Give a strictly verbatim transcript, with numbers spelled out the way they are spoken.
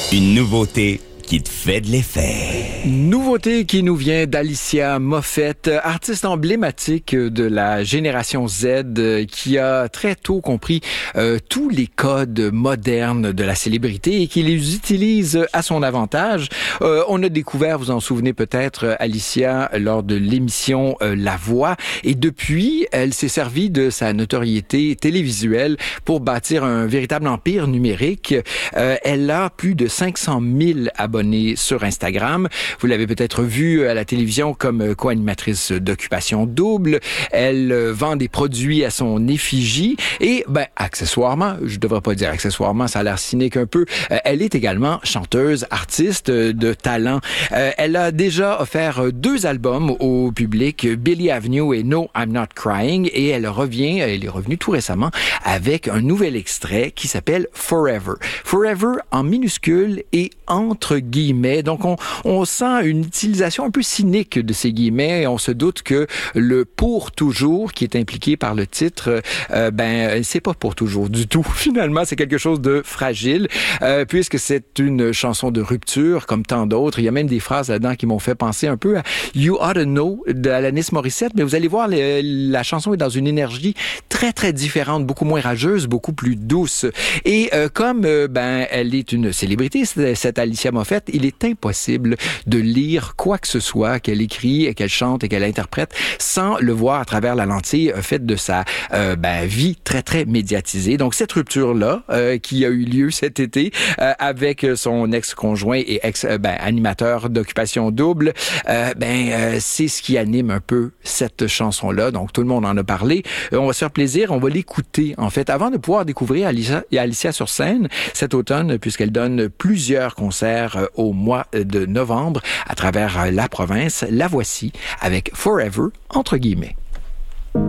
Une nouveauté qui te fait de l'effet. Nouveauté qui nous vient d'Alicia Moffett, artiste emblématique de la génération Z, qui a très tôt compris euh, tous les codes modernes de la célébrité et qui les utilise à son avantage. Euh, on a découvert, vous en souvenez peut-être, Alicia lors de l'émission euh, La Voix, et depuis, elle s'est servie de sa notoriété télévisuelle pour bâtir un véritable empire numérique. Euh, elle a plus de cinq cent mille abonnés sur Instagram. Vous l'avez peut-être vu à la télévision comme co-animatrice d'Occupation Double. Elle vend des produits à son effigie et, ben, accessoirement, je devrais pas dire accessoirement, ça a l'air cynique un peu, elle est également chanteuse, artiste de talent. Elle a déjà offert deux albums au public, Billy Avenue et No, I'm Not Crying, et elle revient, elle est revenue tout récemment avec un nouvel extrait qui s'appelle Forever. Forever en minuscule et entre guillemets. Donc, on, on sent une utilisation un peu cynique de ces guillemets et on se doute que le pour toujours qui est impliqué par le titre, euh, ben, c'est pas pour toujours du tout. Finalement, c'est quelque chose de fragile, euh, puisque c'est une chanson de rupture comme tant d'autres. Il y a même des phrases là-dedans qui m'ont fait penser un peu à You Ought to Know d'Alanis Morissette, mais vous allez voir, les, la chanson est dans une énergie très, très différente, beaucoup moins rageuse, beaucoup plus douce. Et euh, comme euh, ben, elle est une célébrité, cette Alicia Moffett, il est impossible de lire quoi que ce soit qu'elle écrit et qu'elle chante et qu'elle interprète sans le voir à travers la lentille euh, faite de sa euh, ben, vie très, très médiatisée. Donc, cette rupture-là, euh, qui a eu lieu cet été euh, avec son ex-conjoint et ex-animateur euh, ben, d'Occupation Double, euh, ben, euh, c'est ce qui anime un peu cette chanson-là. Donc, tout le monde en a parlé. Euh, on va se faire plaisir, on va l'écouter, en fait, avant de pouvoir découvrir Alicia, Alicia sur scène cet automne, puisqu'elle donne plusieurs concerts euh, au mois de novembre à travers la province. La voici avec Forever, entre guillemets.